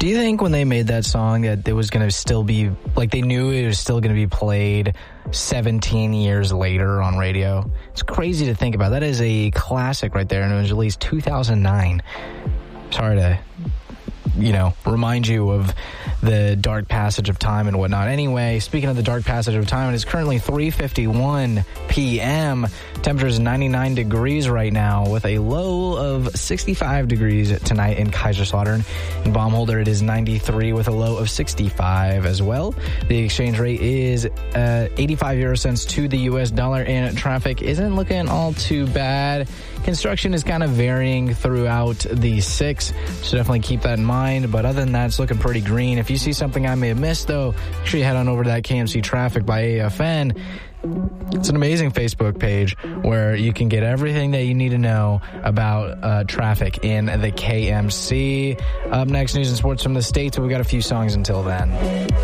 Do you think when they made that song that it was going to still be, like they knew it was still going to be played 17 years later on radio? It's crazy to think about. That is a classic right there, and it was released 2009. Sorry to, remind you of the dark passage of time and whatnot. Anyway, speaking of the dark passage of time, it is currently 3:51 p.m. Temperature is 99 degrees right now with a low of 65 degrees tonight in Kaiserslautern. In Baumholder, it is 93 with a low of 65 as well. The exchange rate is 85 euro cents to the U.S. dollar, and traffic isn't looking all too bad. Construction is kind of varying throughout the 6, so definitely keep that in mind. But other than that, it's looking pretty green. If you see something I may have missed, though, make sure you head on over to that KMC Traffic by AFN. It's an amazing Facebook page where you can get everything that you need to know about traffic in the KMC. Up next, news and sports from the States. We've got a few songs until then.